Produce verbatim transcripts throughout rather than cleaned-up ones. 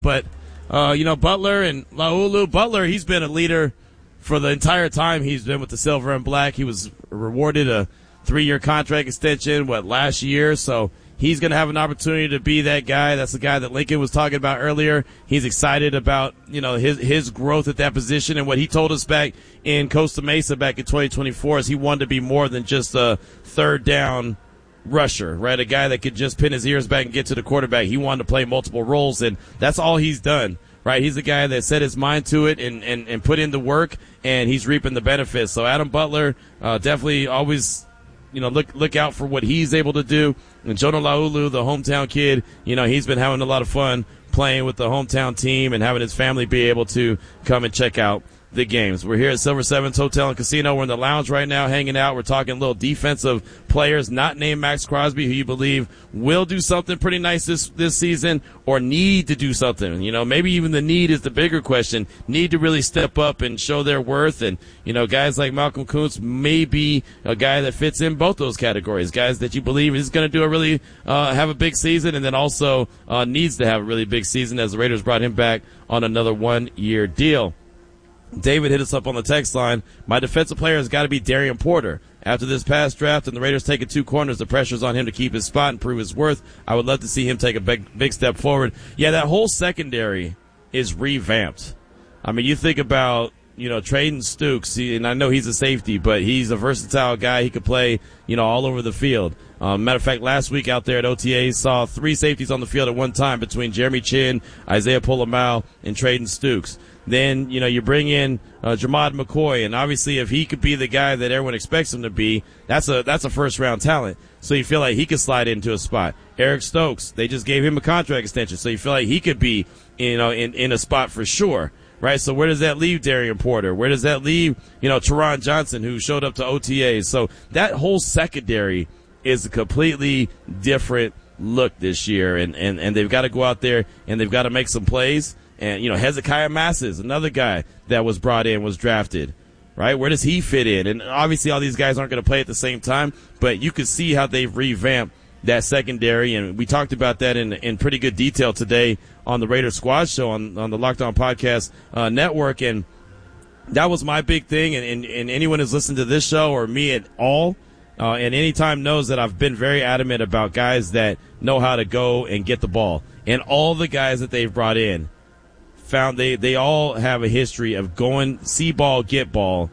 But, uh, you know, Butler and Laulu, Butler, he's been a leader for the entire time he's been with the Silver and Black. He was rewarded a three-year contract extension, what, last year? So he's going to have an opportunity to be that guy. That's the guy that Lincoln was talking about earlier. He's excited about, you know, his his growth at that position. And what he told us back in Costa Mesa back in twenty twenty-four is he wanted to be more than just a third down rusher, right? A guy that could just pin his ears back and get to the quarterback. He wanted to play multiple roles, and that's all he's done, right? He's a guy that set his mind to it and, and, and put in the work, and he's reaping the benefits. So Adam Butler, uh, definitely always, you know, look look out for what he's able to do. And Jonah Laulu, the hometown kid, you know, he's been having a lot of fun playing with the hometown team and having his family be able to come and check out the games. We're here at Silver Sevens Hotel and Casino. We're in the lounge right now hanging out. We're talking little defensive players not named Max Crosby, who you believe will do something pretty nice this this season or need to do something. You know, maybe even the need is the bigger question. Need to really step up and show their worth. And, you know, guys like Malcolm Kuntz may be a guy that fits in both those categories. Guys that you believe is going to do a really uh, have a big season and then also uh, needs to have a really big season as the Raiders brought him back on another one-year deal. David hit us up on the text line. My defensive player has got to be Darian Porter. After this past draft and the Raiders taking two corners, the pressure's on him to keep his spot and prove his worth. I would love to see him take a big, big step forward. Yeah, that whole secondary is revamped. I mean, you think about, you know, Traden Stukes, he, and I know he's a safety, but he's a versatile guy. He could play, you know, all over the field. Um, matter of fact, last week out there at O T A, saw three safeties on the field at one time between Jeremy Chin, Isaiah Polamau, and Traden Stukes. Then, you know, you bring in uh, Jamad McCoy, and obviously if he could be the guy that everyone expects him to be, that's a that's a first-round talent. So you feel like he could slide into a spot. Eric Stokes, they just gave him a contract extension, so you feel like he could be, you know, in, in a spot for sure, right? So where does that leave Darian Porter? Where does that leave, you know, Teron Johnson, who showed up to O T As? So that whole secondary is a completely different look this year, and, and, and they've got to go out there and they've got to make some plays. And, you know, Hezekiah Masses, another guy that was brought in, was drafted, right? Where does he fit in? And obviously all these guys aren't going to play at the same time, but you can see how they've revamped that secondary. And we talked about that in in pretty good detail today on the Raiders Squad Show on, on the Locked On Podcast uh, Network. And that was my big thing. And, and, and anyone who's listened to this show or me at all uh, and any time knows that I've been very adamant about guys that know how to go and get the ball. And all the guys that they've brought in, found they, they all have a history of going see ball, get ball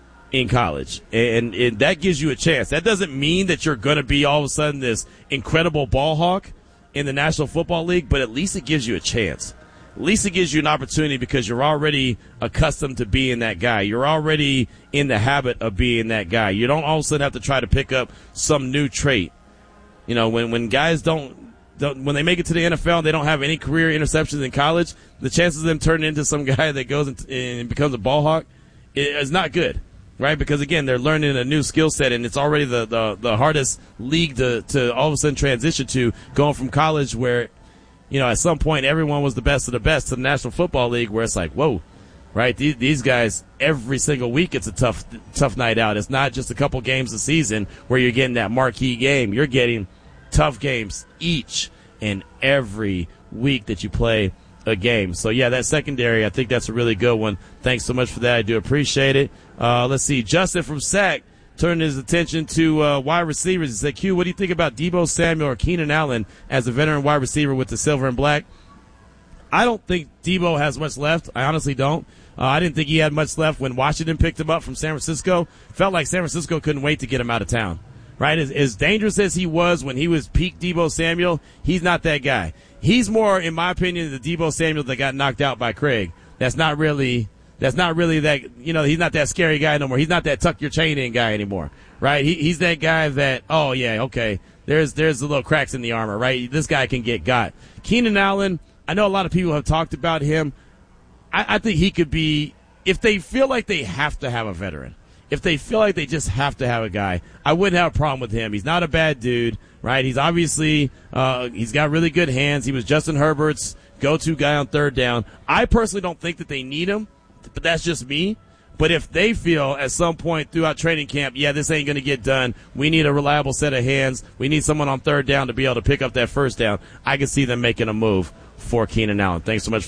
in college. And, and that gives you a chance. That doesn't mean that you're going to be all of a sudden this incredible ball hawk in the National Football League, but at least it gives you a chance. At least it gives you an opportunity because you're already accustomed to being that guy. You're already in the habit of being that guy. You don't all of a sudden have to try to pick up some new trait. You know, when, when guys don't, when they make it to the N F L, they don't have any career interceptions in college. The chances of them turning into some guy that goes and becomes a ball hawk is not good, right? Because again, they're learning a new skill set, and it's already the, the, the hardest league to, to all of a sudden transition to, going from college where, you know, at some point everyone was the best of the best to the National Football League, where it's like, whoa, right? These, these guys every single week it's a tough tough night out. It's not just a couple games a season where you're getting that marquee game. You're getting tough games each and every week that you play a game. So, yeah, that secondary, I think that's a really good one. Thanks so much for that. I do appreciate it. Uh, let's see. Justin from S A C turned his attention to uh, wide receivers. He said, Q, what do you think about Deebo Samuel or Keenan Allen as a veteran wide receiver with the Silver and Black? I don't think Deebo has much left. I honestly don't. Uh, I didn't think he had much left when Washington picked him up from San Francisco. Felt like San Francisco couldn't wait to get him out of town. Right, as, as dangerous as he was when he was peak Deebo Samuel, he's not that guy. He's more, in my opinion, the Deebo Samuel that got knocked out by Craig. That's not really, that's not really that, you know, he's not that scary guy no more. He's not that tuck your chain in guy anymore, right? He, he's that guy that, oh yeah, okay, there's, there's the little cracks in the armor, right? This guy can get got. Keenan Allen, I know a lot of people have talked about him. I, I think he could be, if they feel like they have to have a veteran, if they feel like they just have to have a guy, I wouldn't have a problem with him. He's not a bad dude, right? He's obviously, uh, he's got really good hands. He was Justin Herbert's go-to guy on third down. I personally don't think that they need him, but that's just me. But if they feel at some point throughout training camp, yeah, this ain't going to get done, we need a reliable set of hands, we need someone on third down to be able to pick up that first down, I can see them making a move for Keenan Allen. Thanks so much.